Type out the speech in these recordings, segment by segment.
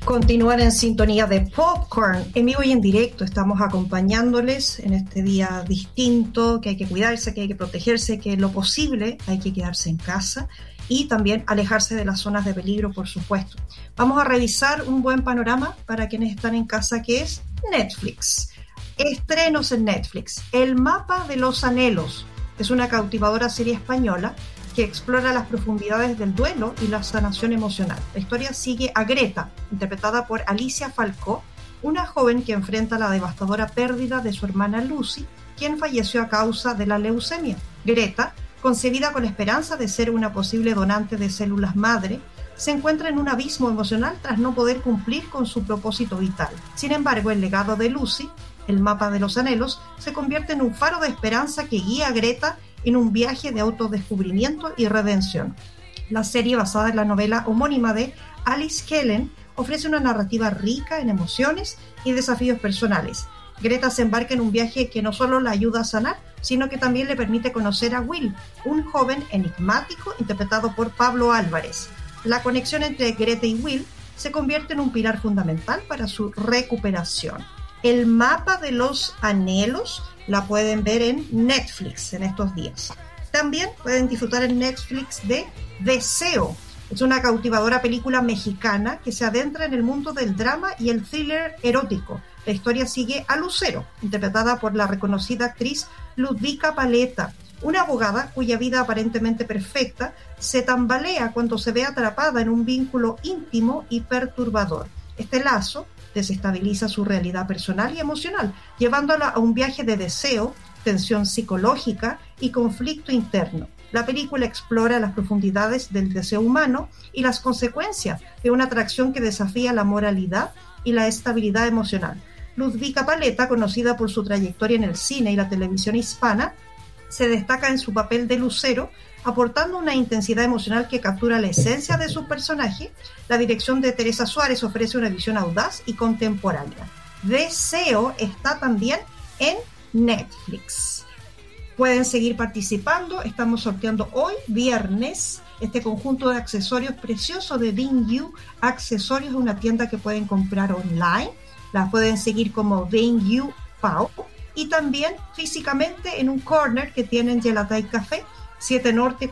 Continúan en sintonía de Popcorn, en vivo y en directo. Estamos acompañándoles en este día distinto, que hay que cuidarse, que hay que protegerse, que en lo posible hay que quedarse en casa y también alejarse de las zonas de peligro, por supuesto. Vamos a revisar un buen panorama para quienes están en casa, que es Netflix. Estrenos en Netflix. El mapa de los anhelos es una cautivadora serie española que explora las profundidades del duelo y la sanación emocional. La historia sigue a Greta, interpretada por Alicia Falcó, una joven que enfrenta la devastadora pérdida de su hermana Lucy, quien falleció a causa de la leucemia. Greta, concebida con la esperanza de ser una posible donante de células madre, se encuentra en un abismo emocional tras no poder cumplir con su propósito vital. Sin embargo, el legado de Lucy, el mapa de los anhelos, se convierte en un faro de esperanza que guía a Greta en un viaje de autodescubrimiento y redención. La serie, basada en la novela homónima de Alice Kellen, ofrece una narrativa rica en emociones y desafíos personales. Greta se embarca en un viaje que no solo la ayuda a sanar, sino que también le permite conocer a Will, un joven enigmático interpretado por Pablo Álvarez. La conexión entre Greta y Will se convierte en un pilar fundamental para su recuperación. El mapa de los anhelos la pueden ver en Netflix en estos días. También pueden disfrutar en Netflix de Deseo. Es una cautivadora película mexicana que se adentra en el mundo del drama y el thriller erótico. La historia sigue a Lucero, interpretada por la reconocida actriz Ludvika Paleta, una abogada cuya vida aparentemente perfecta se tambalea cuando se ve atrapada en un vínculo íntimo y perturbador. Este lazo desestabiliza su realidad personal y emocional, llevándola a un viaje de deseo, tensión psicológica y conflicto interno. La película explora las profundidades del deseo humano y las consecuencias de una atracción que desafía la moralidad y la estabilidad emocional. Ludvika Paleta, conocida por su trayectoria en el cine y la televisión hispana, se destaca en su papel de Lucero, aportando una intensidad emocional que captura la esencia de su personaje. La dirección de Teresa Suárez ofrece una visión audaz y contemporánea. Deseo está también en Netflix. Pueden seguir participando. Estamos sorteando hoy, viernes, este conjunto de accesorios preciosos de Venue Accesorios, una tienda que pueden comprar online. Las pueden seguir como Venue Pau. Y también físicamente en un corner que tienen Gelatay Café, 7 Norte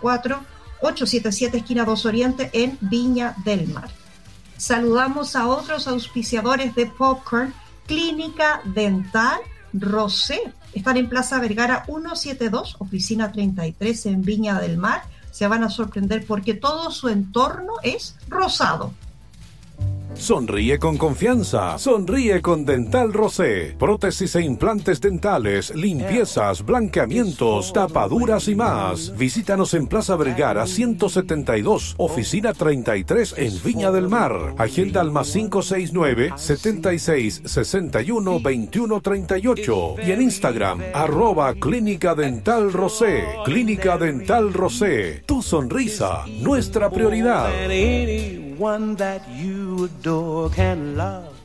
4877 esquina 2 Oriente en Viña del Mar. Saludamos a otros auspiciadores de Popcorn. Clínica Dental Rosé. Están en Plaza Vergara 172, oficina 33 en Viña del Mar. Se van a sorprender porque todo su entorno es rosado. Sonríe con confianza, sonríe con Dental Rosé. Prótesis e implantes dentales, limpiezas, blanqueamientos, tapaduras y más. Visítanos en Plaza Vergara 172, oficina 33 en Viña del Mar. Agenda al +569 76 61 21 38 y en Instagram @Clínica Dental Rosé. Clínica Dental Rosé, tu sonrisa, nuestra prioridad. One that you adore can love